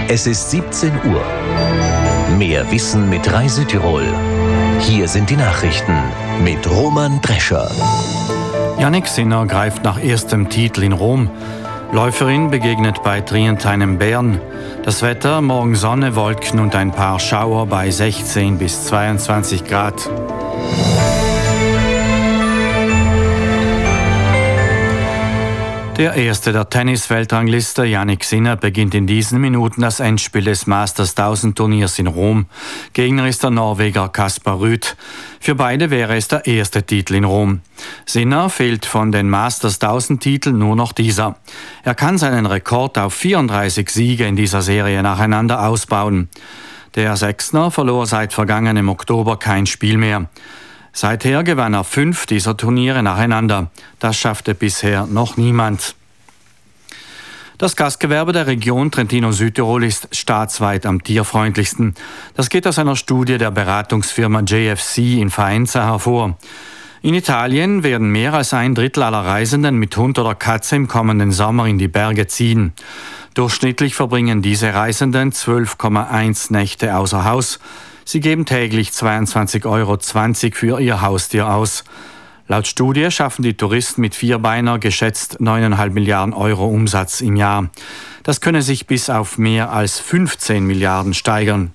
Es ist 17 Uhr. Mehr Wissen mit Rai Südtirol. Hier sind die Nachrichten mit Roman Drescher. Jannik Sinner greift nach erstem Titel in Rom. Läuferin begegnet bei Trient einem Bären. Das Wetter, morgen Sonne, Wolken und ein paar Schauer bei 16 bis 22 Grad. Der erste der Tennis-Weltrangliste, Jannik Sinner, beginnt in diesen Minuten das Endspiel des Masters 1000 Turniers in Rom. Gegner ist der Norweger Kaspar Ruud. Für beide wäre es der erste Titel in Rom. Sinner fehlt von den Masters 1000 Titeln nur noch dieser. Er kann seinen Rekord auf 34 Siege in dieser Serie nacheinander ausbauen. Der Sechsner verlor seit vergangenem Oktober kein Spiel mehr. Seither gewann er 5 dieser Turniere nacheinander. Das schaffte bisher noch niemand. Das Gastgewerbe der Region Trentino-Südtirol ist staatsweit am tierfreundlichsten. Das geht aus einer Studie der Beratungsfirma JFC in Faenza hervor. In Italien werden mehr als 1/3 aller Reisenden mit Hund oder Katze im kommenden Sommer in die Berge ziehen. Durchschnittlich verbringen diese Reisenden 12,1 Nächte außer Haus. Sie geben täglich 22,20 € für ihr Haustier aus. Laut Studie schaffen die Touristen mit Vierbeiner geschätzt 9,5 Milliarden € Umsatz im Jahr. Das könne sich bis auf mehr als 15 Milliarden steigern.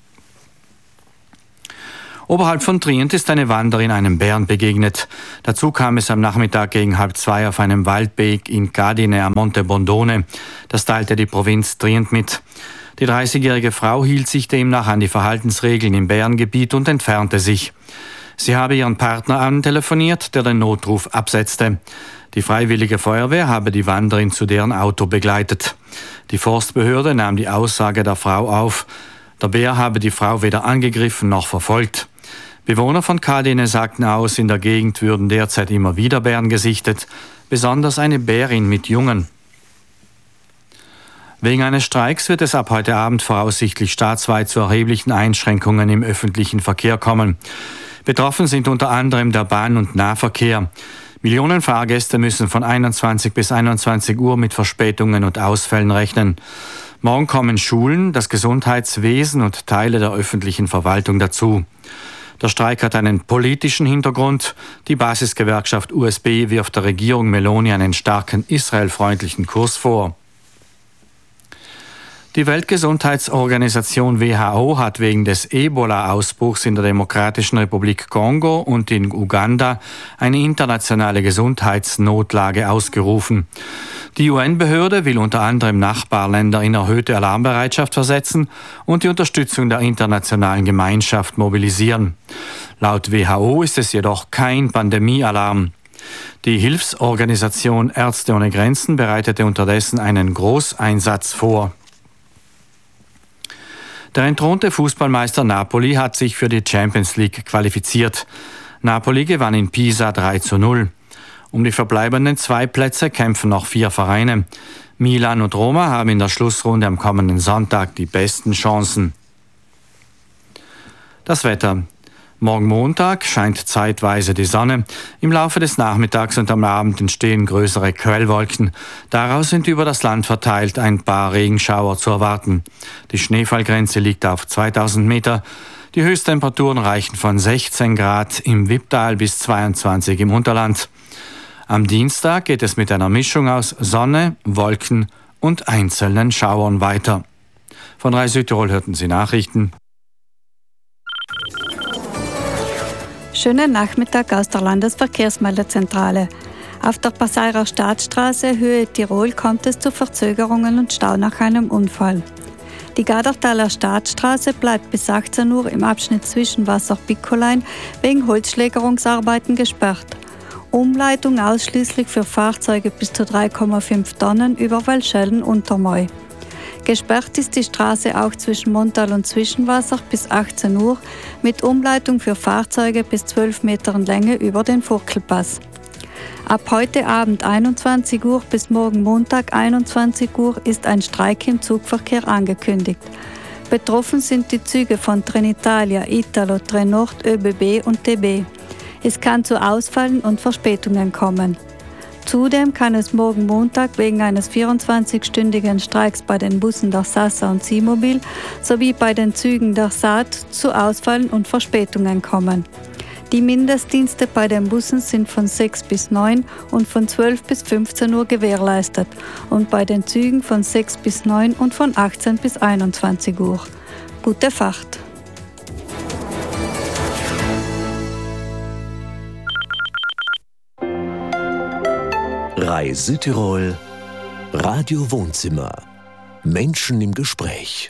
Oberhalb von Trient ist eine Wanderin einem Bären begegnet. Dazu kam es am Nachmittag gegen 1:30 auf einem Waldweg in Cadine am Monte Bondone. Das teilte die Provinz Trient mit. Die 30-jährige Frau hielt sich demnach an die Verhaltensregeln im Bärengebiet und entfernte sich. Sie habe ihren Partner antelefoniert, der den Notruf absetzte. Die Freiwillige Feuerwehr habe die Wanderin zu deren Auto begleitet. Die Forstbehörde nahm die Aussage der Frau auf. Der Bär habe die Frau weder angegriffen noch verfolgt. Bewohner von Cadine sagten aus, in der Gegend würden derzeit immer wieder Bären gesichtet, besonders eine Bärin mit Jungen. Wegen eines Streiks wird es ab heute Abend voraussichtlich staatsweit zu erheblichen Einschränkungen im öffentlichen Verkehr kommen. Betroffen sind unter anderem der Bahn- und Nahverkehr. Millionen Fahrgäste müssen von 21 bis 21 Uhr mit Verspätungen und Ausfällen rechnen. Morgen kommen Schulen, das Gesundheitswesen und Teile der öffentlichen Verwaltung dazu. Der Streik hat einen politischen Hintergrund. Die Basisgewerkschaft USB wirft der Regierung Meloni einen starken israelfreundlichen Kurs vor. Die Weltgesundheitsorganisation WHO hat wegen des Ebola-Ausbruchs in der Demokratischen Republik Kongo und in Uganda eine internationale Gesundheitsnotlage ausgerufen. Die UN-Behörde will unter anderem Nachbarländer in erhöhte Alarmbereitschaft versetzen und die Unterstützung der internationalen Gemeinschaft mobilisieren. Laut WHO ist es jedoch kein Pandemiealarm. Die Hilfsorganisation Ärzte ohne Grenzen bereitete unterdessen einen Großeinsatz vor. Der entthronte Fußballmeister Napoli hat sich für die Champions League qualifiziert. Napoli gewann in Pisa 3:0. Um die verbleibenden 2 Plätze kämpfen noch 4 Vereine. Milan und Roma haben in der Schlussrunde am kommenden Sonntag die besten Chancen. Das Wetter. Morgen Montag scheint zeitweise die Sonne. Im Laufe des Nachmittags und am Abend entstehen größere Quellwolken. Daraus sind über das Land verteilt ein paar Regenschauer zu erwarten. Die Schneefallgrenze liegt auf 2000 Meter. Die Höchsttemperaturen reichen von 16 Grad im Wipptal bis 22 im Unterland. Am Dienstag geht es mit einer Mischung aus Sonne, Wolken und einzelnen Schauern weiter. Von Rai Südtirol hörten Sie Nachrichten. Schönen Nachmittag aus der Landesverkehrsmeldezentrale. Auf der Passairer Staatsstraße Höhe Tirol kommt es zu Verzögerungen und Stau nach einem Unfall. Die Gadertaler Staatsstraße bleibt bis 18 Uhr im Abschnitt Zwischenwasser-Pickolein wegen Holzschlägerungsarbeiten gesperrt. Umleitung ausschließlich für Fahrzeuge bis zu 3,5 Tonnen über Welschellen-Untermoy. Gesperrt ist die Straße auch zwischen Montal und Zwischenwasser bis 18 Uhr mit Umleitung für Fahrzeuge bis 12 Metern Länge über den Furkelpass. Ab heute Abend 21 Uhr bis morgen Montag 21 Uhr ist ein Streik im Zugverkehr angekündigt. Betroffen sind die Züge von Trenitalia, Italo, Trenord, ÖBB und DB. Es kann zu Ausfällen und Verspätungen kommen. Zudem kann es morgen Montag wegen eines 24-stündigen Streiks bei den Bussen der Sasa und Simobil sowie bei den Zügen der Saat zu Ausfällen und Verspätungen kommen. Die Mindestdienste bei den Bussen sind von 6 bis 9 und von 12 bis 15 Uhr gewährleistet und bei den Zügen von 6 bis 9 und von 18 bis 21 Uhr. Gute Fahrt! RAI Südtirol, Radio Wohnzimmer. Menschen im Gespräch.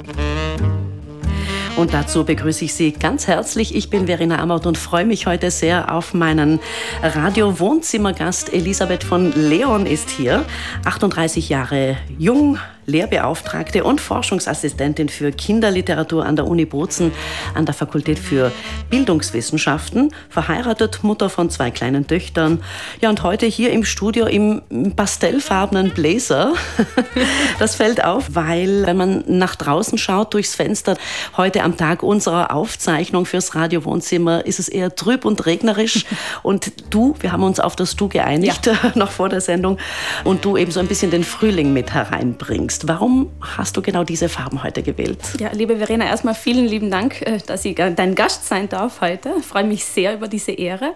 Und dazu begrüße ich Sie ganz herzlich. Ich bin Verena Amott und freue mich heute sehr auf meinen Radio-Wohnzimmergast. Elisabeth von Leon ist hier, 38 Jahre jung, Lehrbeauftragte und Forschungsassistentin für Kinderliteratur an der Uni Bozen an der Fakultät für Bildungswissenschaften, verheiratet, Mutter von 2 kleinen Töchtern. Ja, und heute hier im Studio im pastellfarbenen Blazer. Das fällt auf, weil, wenn man nach draußen schaut durchs Fenster, heute am Tag unserer Aufzeichnung fürs Radio-Wohnzimmer ist es eher trüb und regnerisch. Und du, wir haben uns auf das Du geeinigt, ja, noch vor der Sendung, und du eben so ein bisschen den Frühling mit hereinbringst. Warum hast du genau diese Farben heute gewählt? Ja, liebe Verena, erstmal vielen lieben Dank, dass ich dein Gast sein darf heute. Ich freue mich sehr über diese Ehre.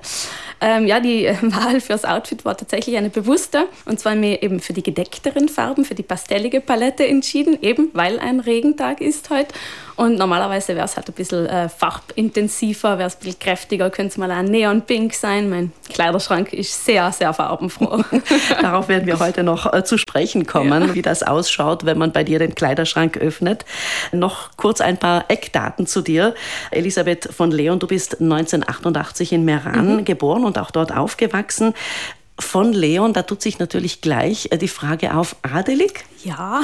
Die Wahl fürs Outfit war tatsächlich eine bewusste. Und zwar mir eben für die gedeckteren Farben, für die pastellige Palette entschieden, eben weil ein Regentag ist heute. Und normalerweise wäre es halt ein bisschen farbintensiver, wäre es ein bisschen kräftiger, könnte es mal ein Neonpink sein. Mein Kleiderschrank ist sehr, sehr farbenfroh. Darauf werden wir heute noch zu sprechen kommen, wie das ausschaut, wenn man bei dir den Kleiderschrank öffnet. Noch kurz ein paar Eckdaten zu dir. Elisabeth von Leon, du bist 1988 in Meran geboren und auch dort aufgewachsen. Von Leon, da tut sich natürlich gleich die Frage auf, adelig? Ja,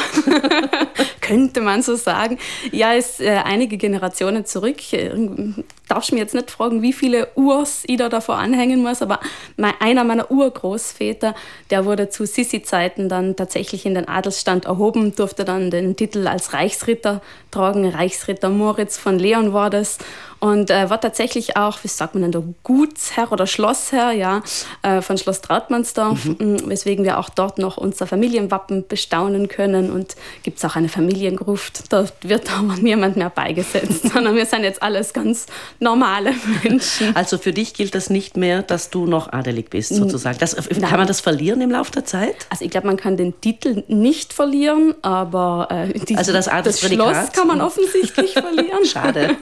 könnte man so sagen. Ja, ist einige Generationen zurück. Darfst du mir jetzt nicht fragen, wie viele Urs ich da davor anhängen muss, aber einer meiner Urgroßväter, der wurde zu Sissi-Zeiten dann tatsächlich in den Adelsstand erhoben, durfte dann den Titel als Reichsritter tragen. Reichsritter Moritz von Leon war das. Und war tatsächlich auch, wie sagt man denn, der Gutsherr oder Schlossherr, ja, von Schloss Trautmannsdorf, weswegen wir auch dort noch unser Familienwappen bestaunen können. Und gibt es auch eine Familiengruft, da wird aber niemand mehr beigesetzt, sondern wir sind jetzt alles ganz normale Menschen. Also für dich gilt das nicht mehr, dass du noch adelig bist, sozusagen. Kann man das verlieren im Laufe der Zeit? Also ich glaube, man kann den Titel nicht verlieren, aber das Schloss kann man offensichtlich verlieren. Schade.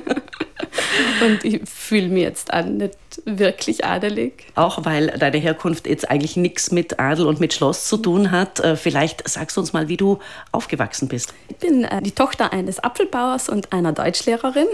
Und ich fühle mich jetzt auch nicht wirklich adelig. Auch weil deine Herkunft jetzt eigentlich nichts mit Adel und mit Schloss zu tun hat. Vielleicht sagst du uns mal, wie du aufgewachsen bist. Ich bin die Tochter eines Apfelbauers und einer Deutschlehrerin.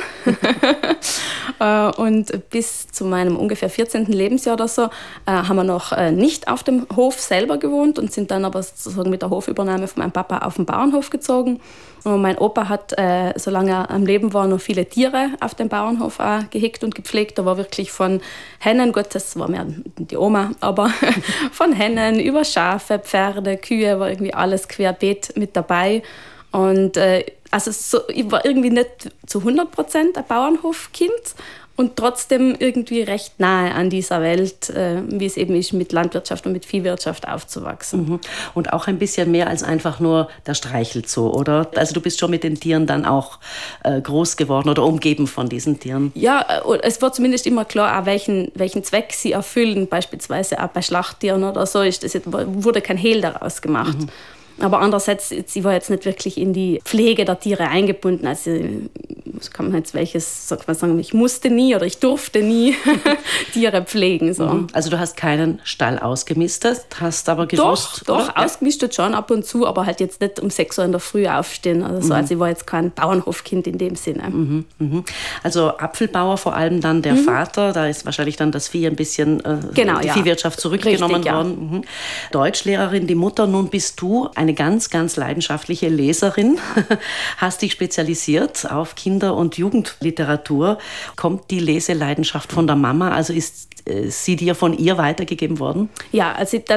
Und bis zu meinem ungefähr 14. Lebensjahr oder so haben wir noch nicht auf dem Hof selber gewohnt und sind dann aber sozusagen mit der Hofübernahme von meinem Papa auf den Bauernhof gezogen. Und mein Opa hat, solange er am Leben war, noch viele Tiere auf dem Bauernhof auch gehegt und gepflegt. Da war wirklich von Hennen, gut, das war mehr die Oma, aber von Hennen über Schafe, Pferde, Kühe, war irgendwie alles querbeet mit dabei. Und ich war irgendwie nicht zu 100% ein Bauernhofkind und trotzdem irgendwie recht nahe an dieser Welt, wie es eben ist, mit Landwirtschaft und mit Viehwirtschaft aufzuwachsen. Und auch ein bisschen mehr als einfach nur der Streichelzoo, oder? Also du bist schon mit den Tieren dann auch groß geworden oder umgeben von diesen Tieren? Ja, es war zumindest immer klar, auch welchen Zweck sie erfüllen. Beispielsweise auch bei Schlachttieren oder so wurde kein Hehl daraus gemacht. Aber andererseits, ich war jetzt nicht wirklich in die Pflege der Tiere eingebunden. Also kann man jetzt sagen, ich musste nie oder ich durfte nie Tiere pflegen. So. Also du hast keinen Stall ausgemistet, hast aber gewusst... Doch, ausgemistet schon ab und zu, aber halt jetzt nicht um 6 Uhr in der Früh aufstehen. Also ich war jetzt kein Bauernhofkind in dem Sinne. Also Apfelbauer vor allem dann der Vater, da ist wahrscheinlich dann das Vieh ein bisschen die Viehwirtschaft zurückgenommen worden. Deutschlehrerin, die Mutter, nun bist du eine ganz, ganz leidenschaftliche Leserin, hast dich spezialisiert auf Kinder- und Jugendliteratur. Kommt die Leseleidenschaft von der Mama? Also ist sie dir von ihr weitergegeben worden? Ja, also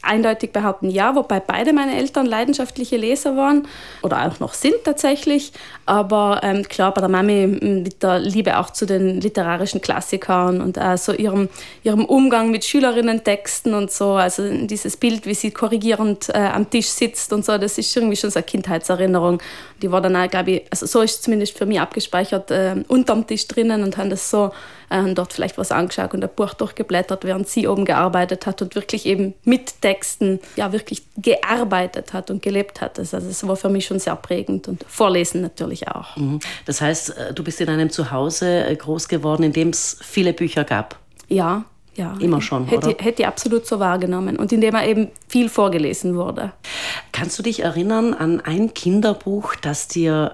eindeutig behaupten, ja, wobei beide meine Eltern leidenschaftliche Leser waren oder auch noch sind tatsächlich. Aber klar, bei der Mami mit der Liebe auch zu den literarischen Klassikern und so ihrem Umgang mit Schülerinnen-Texten und so. Also dieses Bild, wie sie korrigierend am Tisch sitzt und so, das ist irgendwie schon so eine Kindheitserinnerung. Die war dann auch, glaube ich, also so ist es zumindest für mich abgespeichert, unterm Tisch drinnen und haben das so dort vielleicht was angeschaut und ein Buch durchgeblättert, während sie oben gearbeitet hat und wirklich eben mit Texten ja wirklich gearbeitet hat und gelebt hat. Also das war für mich schon sehr prägend und Vorlesen natürlich auch. Das heißt, du bist in einem Zuhause groß geworden, in dem es viele Bücher gab? Ja. Immer schon, oder? Hätte ich absolut so wahrgenommen und in dem eben viel vorgelesen wurde. Kannst du dich erinnern an ein Kinderbuch, das dir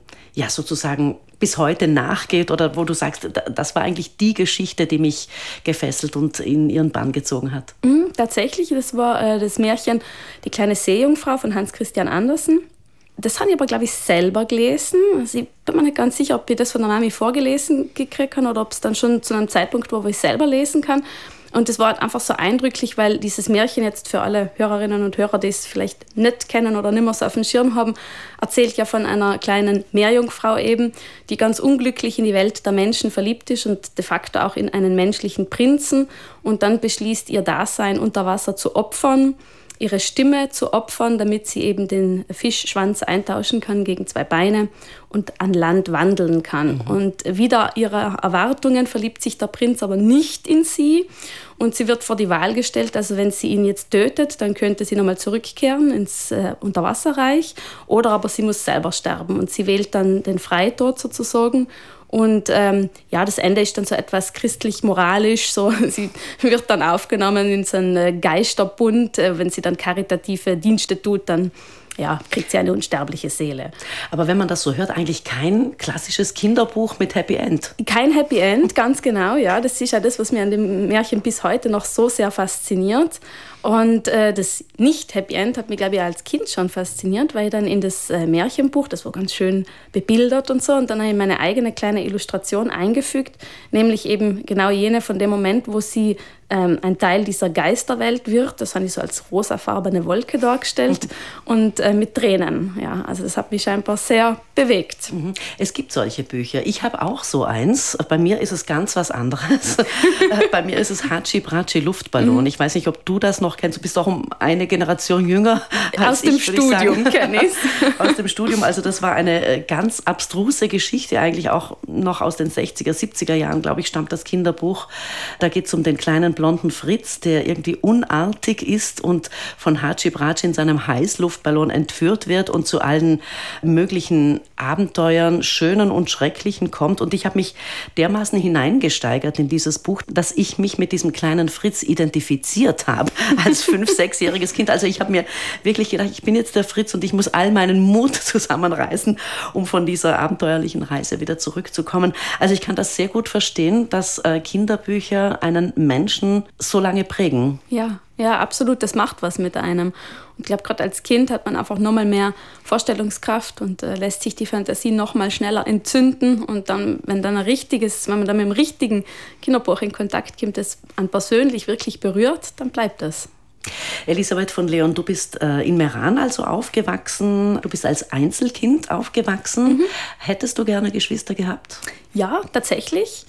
sozusagen bis heute nachgeht oder wo du sagst, das war eigentlich die Geschichte, die mich gefesselt und in ihren Bann gezogen hat? Tatsächlich, das war das Märchen Die kleine Seejungfrau von Hans Christian Andersen. Das habe ich aber, glaube ich, selber gelesen. Also ich bin mir nicht ganz sicher, ob ich das von der Mami vorgelesen gekriegt habe oder ob es dann schon zu einem Zeitpunkt war, wo ich selber lesen kann. Und das war halt einfach so eindrücklich, weil dieses Märchen jetzt für alle Hörerinnen und Hörer, die es vielleicht nicht kennen oder nicht mehr so auf dem Schirm haben, erzählt ja von einer kleinen Meerjungfrau eben, die ganz unglücklich in die Welt der Menschen verliebt ist und de facto auch in einen menschlichen Prinzen und dann beschließt, ihr Dasein unter Wasser zu opfern, ihre Stimme zu opfern, damit sie eben den Fischschwanz eintauschen kann gegen 2 Beine und an Land wandeln kann. Und wider ihre Erwartungen verliebt sich der Prinz aber nicht in sie und sie wird vor die Wahl gestellt, also wenn sie ihn jetzt tötet, dann könnte sie nochmal zurückkehren ins Unterwasserreich oder aber sie muss selber sterben und sie wählt dann den Freitod sozusagen. Und das Ende ist dann so etwas christlich-moralisch. So, sie wird dann aufgenommen in so einen Geisterbund. Wenn sie dann karitative Dienste tut, dann kriegt sie eine unsterbliche Seele. Aber wenn man das so hört, eigentlich kein klassisches Kinderbuch mit Happy End. Kein Happy End, ganz genau. Ja, das ist ja das, was mir an dem Märchen bis heute noch so sehr fasziniert. Und das Nicht-Happy End hat mich, glaube ich, als Kind schon fasziniert, weil ich dann in das Märchenbuch, das war ganz schön bebildert und so, und dann habe ich meine eigene kleine Illustration eingefügt, nämlich eben genau jene von dem Moment, wo sie ein Teil dieser Geisterwelt wird. Das habe ich so als rosafarbene Wolke dargestellt und mit Tränen. Ja, also das hat mich scheinbar sehr bewegt. Es gibt solche Bücher. Ich habe auch so eins. Bei mir ist es ganz was anderes. Bei mir ist es Hatschi Bratschi Luftballon. Ich weiß nicht, ob du das noch kennst. Du bist doch um eine Generation jünger als ich. Aus dem Studium kenne ich es. Aus dem Studium. Also das war eine ganz abstruse Geschichte, eigentlich auch noch aus den 60er, 70er Jahren, glaube ich, stammt das Kinderbuch. Da geht es um den kleinen blonden Fritz, der irgendwie unartig ist und von Hatschi Bratschi in seinem Heißluftballon entführt wird und zu allen möglichen Abenteuern, schönen und schrecklichen kommt. Und ich habe mich dermaßen hineingesteigert in dieses Buch, dass ich mich mit diesem kleinen Fritz identifiziert habe als 5-, 6-jähriges Kind. Also ich habe mir wirklich gedacht, ich bin jetzt der Fritz und ich muss all meinen Mut zusammenreißen, um von dieser abenteuerlichen Reise wieder zurückzukommen. Also ich kann das sehr gut verstehen, dass Kinderbücher einen Menschen so lange prägen. Ja, absolut. Das macht was mit einem. Und ich glaube, gerade als Kind hat man einfach nochmal mehr Vorstellungskraft und lässt sich die Fantasie nochmal schneller entzünden. Und dann, wenn man dann mit dem richtigen Kinderbuch in Kontakt kommt, das einen persönlich wirklich berührt, dann bleibt das. Elisabeth von Leon, du bist in Meran also aufgewachsen. Du bist als Einzelkind aufgewachsen. Hättest du gerne Geschwister gehabt? Ja, tatsächlich.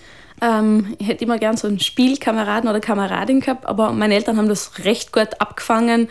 Ich hätte immer gern so einen Spielkameraden oder Kameradin gehabt, aber meine Eltern haben das recht gut abgefangen,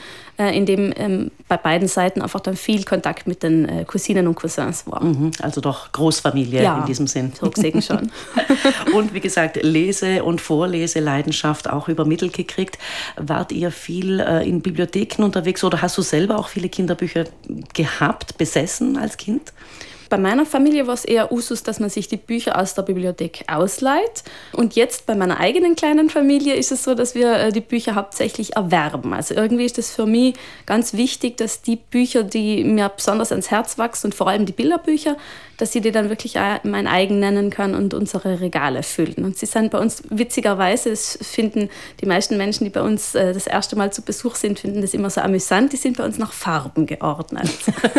indem bei beiden Seiten einfach dann viel Kontakt mit den Cousinen und Cousins war. Also doch Großfamilie in diesem Sinn. So gesehen schon. Und wie gesagt, Lese- und Vorleseleidenschaft auch übermittelt gekriegt. Wart ihr viel in Bibliotheken unterwegs oder hast du selber auch viele Kinderbücher gehabt, besessen als Kind? Bei meiner Familie war es eher Usus, dass man sich die Bücher aus der Bibliothek ausleiht. Und jetzt bei meiner eigenen kleinen Familie ist es so, dass wir die Bücher hauptsächlich erwerben. Also irgendwie ist es für mich ganz wichtig, dass die Bücher, die mir besonders ans Herz wachsen und vor allem die Bilderbücher, dass ich die dann wirklich mein eigen nennen kann und unsere Regale füllen. Und sie sind bei uns witzigerweise, das finden die meisten Menschen, die bei uns das erste Mal zu Besuch sind, finden das immer so amüsant, die sind bei uns nach Farben geordnet.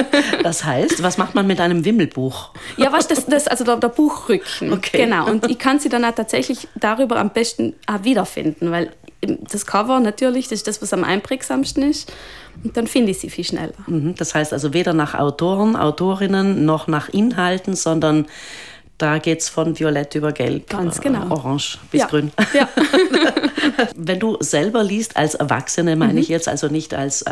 Das heißt, was macht man mit einem Wimmelbuch? Ja, also der Buchrücken. Okay. Genau. Und ich kann sie dann auch tatsächlich darüber am besten auch wiederfinden, weil das Cover natürlich, das ist das, was am einprägsamsten ist. Und dann finde ich sie viel schneller. Das heißt also weder nach Autoren, Autorinnen noch nach Inhalten, sondern da geht es von Violett über Gelb, ganz genau. Orange bis Grün. Ja. Wenn du selber liest, als Erwachsene meine ich jetzt, also nicht als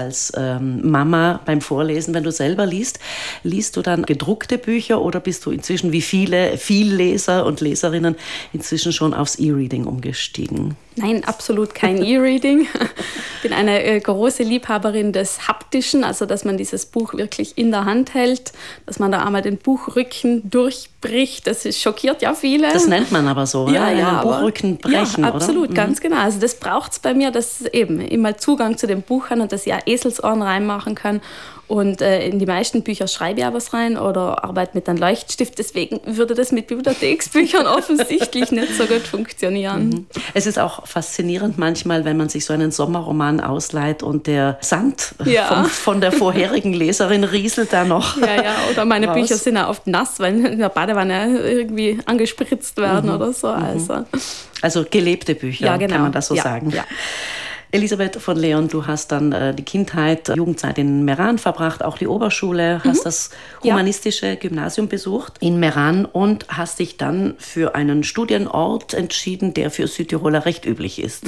Mama beim Vorlesen, wenn du selber liest du dann gedruckte Bücher oder bist du inzwischen wie viele Vielleser und Leserinnen inzwischen schon aufs E-Reading umgestiegen? Nein, absolut kein E-Reading. Ich bin eine große Liebhaberin des Haptischen, also dass man dieses Buch wirklich in der Hand hält, dass man da einmal den Buchrücken durchbricht. Das schockiert ja viele. Das nennt man aber so, ja, einen Buchrücken brechen, ja, absolut, oder? ganz genau. Also das braucht es bei mir, dass eben immer Zugang zu dem Buch haben und dass ich auch Eselsohren reinmachen kann. Und in die meisten Bücher schreibe ich auch was rein oder arbeite mit einem Leuchtstift. Deswegen würde das mit Bibliotheksbüchern offensichtlich nicht so gut funktionieren. Es ist auch faszinierend manchmal, wenn man sich so einen Sommerroman ausleiht und der Sand von der vorherigen Leserin rieselt da noch. Ja, oder meine raus. Bücher sind auch oft nass, weil in der Badewanne irgendwie angespritzt werden oder so. Also gelebte Bücher, ja, genau. kann man das so sagen. Ja. Elisabeth von Leon, du hast dann die Kindheit, Jugendzeit in Meran verbracht, auch die Oberschule, hast das humanistische Gymnasium besucht in Meran und hast dich dann für einen Studienort entschieden, der für Südtiroler recht üblich ist.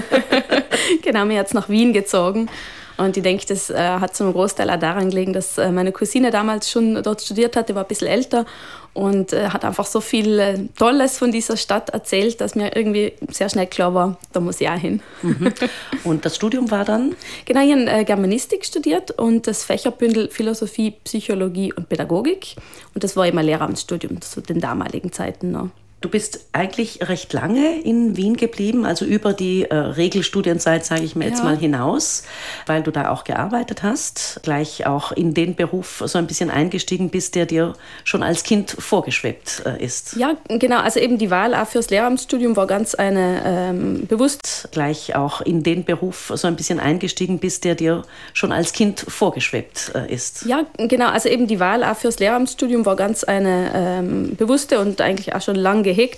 Genau, mir hat es nach Wien gezogen. Und ich denke, das hat zum Großteil auch daran gelegen, dass meine Cousine damals schon dort studiert hat, die war ein bisschen älter und hat einfach so viel Tolles von dieser Stadt erzählt, dass mir irgendwie sehr schnell klar war, da muss ich auch hin. Und das Studium war dann? Genau, ich habe Germanistik studiert und das Fächerbündel Philosophie, Psychologie und Pädagogik. Und das war eben ein Lehramtsstudium zu den damaligen Zeiten noch. Du bist eigentlich recht lange in Wien geblieben, also über die Regelstudienzeit, sage ich mir jetzt mal, hinaus, weil du da auch gearbeitet hast, gleich auch in den Beruf so ein bisschen eingestiegen bist, der dir schon als Kind vorgeschwebt ist. Ja, genau, also eben die Wahl auch fürs Lehramtsstudium war ganz eine bewusst. Gleich auch in den Beruf so ein bisschen eingestiegen bist, der dir schon als Kind vorgeschwebt ist. Ja, genau, also eben die Wahl auch fürs Lehramtsstudium war ganz eine bewusste und eigentlich auch schon lang gehegt